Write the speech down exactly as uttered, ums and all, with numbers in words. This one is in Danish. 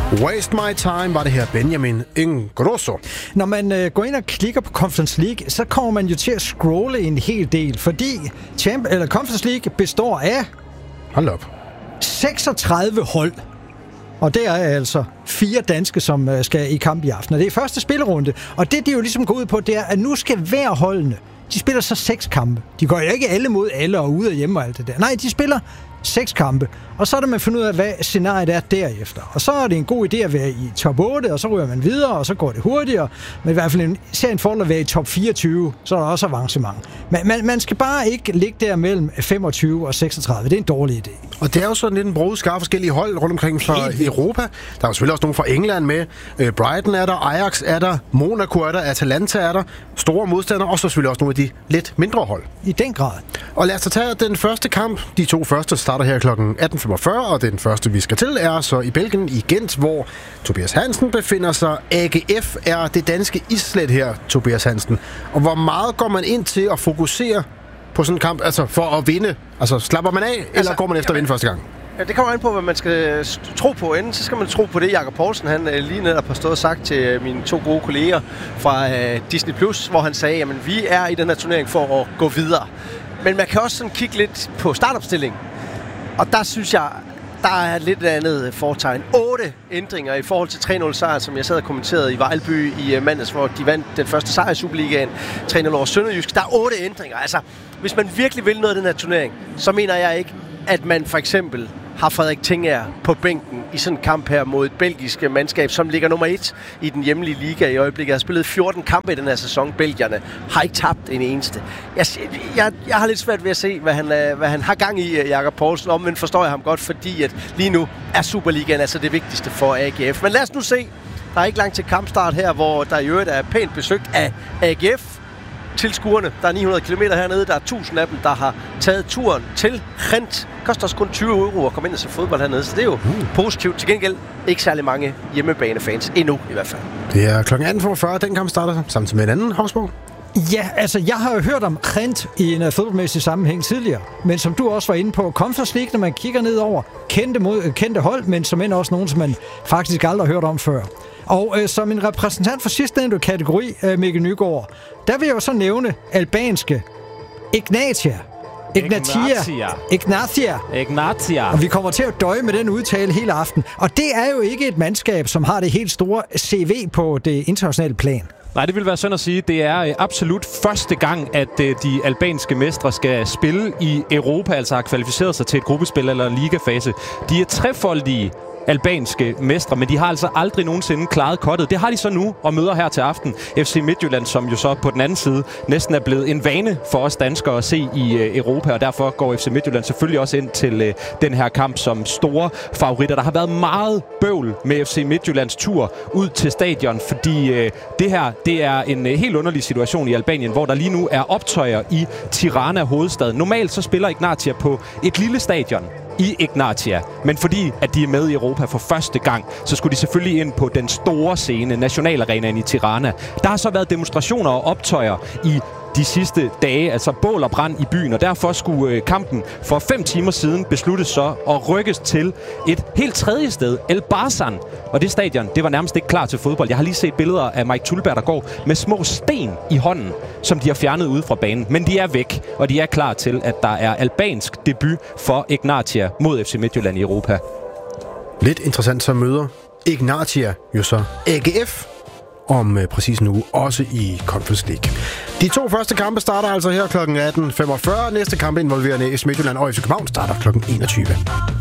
Waste My Time var det her Benjamin Ingrosso. Når man øh, går ind og klikker på Conference League, så kommer man jo til at scrolle en hel del, fordi Champ- eller Conference League består af... Hold op. seksogtredive hold. Og det er altså fire danske, som øh, skal i kamp i aften. Og det er første spillerunde. Og det, de jo ligesom går ud på, det er, at nu skal hver holdene, de spiller så seks kampe. De går jo ikke alle mod alle og ude og hjemme og alt det der. Nej, de spiller seks kampe. Og så er det, man finder ud af, hvad scenariet er derefter. Og så er det en god idé at være i top otte, og så ryger man videre, og så går det hurtigere. Men i hvert fald en, ser en fordel at være i top fireogtyve, så er der også avancement. Men man, man skal bare ikke ligge der mellem femogtyve og seksogtredive. Det er en dårlig idé. Og det er jo sådan lidt en broget skar forskellige hold rundt omkring fra Europa. Der er jo selvfølgelig også nogle fra England med. Brighton er der, Ajax er der, Monaco er der, Atalanta er der. Store modstandere, og så selvfølgelig også nogle af de lidt mindre hold. I den grad. Og lad os tage den første kamp. De to første starter her klokken atten femogfyrre, og den første, vi skal til, er så i Belgien, i Gent, hvor Tobias Hansen befinder sig. A G F er det danske islet her, Tobias Hansen. Og hvor meget går man ind til at fokusere på sådan en kamp, altså for at vinde? Altså slapper man af, altså, eller går man efter jamen, at vinde første gang? Ja, det kommer an på, hvad man skal tro på. Enten så skal man tro på det, Jakob Poulsen, han lige netop har stået og sagt til mine to gode kolleger fra uh, Disney Plus, hvor han sagde, jamen vi er i den her turnering for at gå videre. Men man kan også sådan kigge lidt på startopstillingen. Og der synes jeg, der er lidt andet foretegn. otte ændringer i forhold til tre nul sejr, som jeg sad og kommenterede i Vejlby i mandags, hvor de vandt den første sejr i Superligaen, tre nul over Sønderjysk. Der er otte ændringer. Altså, hvis man virkelig vil noget af den her turnering, så mener jeg ikke, at man for eksempel har Frederik Tengager på bænken i sådan en kamp her mod et belgisk mandskab, som ligger nummer et i den hjemlige liga i øjeblikket. Jeg har spillet fjorten kampe i den her sæson. Belgierne har ikke tabt en eneste. Jeg, jeg, jeg har lidt svært ved at se, hvad han, hvad han har gang i, Jakob Poulsen. Omvendt forstår jeg ham godt, fordi at lige nu er Superligaen altså det vigtigste for A G F. Men lad os nu se. Der er ikke langt til kampstart her, hvor der i øvrigt er pænt besøgt af A G F. Tilskuerne. Der er ni hundrede kilometer hernede. Der er tusind af dem, der har taget turen til Gent. Det koster også kun tyve euro at komme ind og se fodbold hernede. Så det er jo uh. positivt. Til gengæld ikke særlig mange hjemmebanefans. Endnu i hvert fald. Det er klokken atten femogfyrre. Den kamp starter samtidig med en anden Havsborg. Ja, altså jeg har jo hørt om Gent i en uh, fodboldmæssig sammenhæng tidligere. Men som du også var inde på, Conference League, når man kigger ned over kendte, mod, kendte hold, men som end også nogen, som man faktisk aldrig har hørt om før. Og øh, som en repræsentant for sidstnævnte kategori, øh, Mikkel Nygaard, der vil jeg jo så nævne albanske Ignatia. Ignatia. Ignatia. Ignatia. Og vi kommer til at døje med den udtale hele aften. Og det er jo ikke et mandskab, som har det helt store C V på det internationale plan. Nej, det vil være synd at sige. Det er absolut første gang, at de albanske mestre skal spille i Europa, altså har kvalificeret sig til et gruppespil eller en ligafase. De er trefoldige albanske mestre, men de har altså aldrig nogensinde klaret kottet. Det har de så nu og møder her til aften F C Midtjylland, som jo så på den anden side næsten er blevet en vane for os danskere at se i uh, Europa, og derfor går F C Midtjylland selvfølgelig også ind til uh, den her kamp som store favoritter. Der har været meget bøvl med F C Midtjyllands tur ud til stadion, fordi uh, det her, det er en uh, helt underlig situation i Albanien, hvor der lige nu er optøjer i Tirana, hovedstaden. Normalt så spiller Ignatia på et lille stadion i Ignatia, men fordi at de er med i Europa for første gang, så skulle de selvfølgelig ind på den store scene, nationalarenaen i Tirana. Der har så været demonstrationer og optøjer i de sidste dage, altså bål og brand i byen, og derfor skulle kampen for fem timer siden besluttes så at rykkes til et helt tredje sted, El Barzan. Og det stadion, det var nærmest ikke klar til fodbold. Jeg har lige set billeder af Mike Tulberg, der går med små sten i hånden, som de har fjernet ude fra banen. Men de er væk, og de er klar til, at der er albansk debut for Ignatia mod F C Midtjylland i Europa. Lidt interessant så møder Ignatia jo så A G F om øh, præcis nu, også i Conference League. De to første kampe starter altså her klokken atten femogfyrre. Næste kamp involverende F C Midtjylland og F C København starter klokken enogtyve.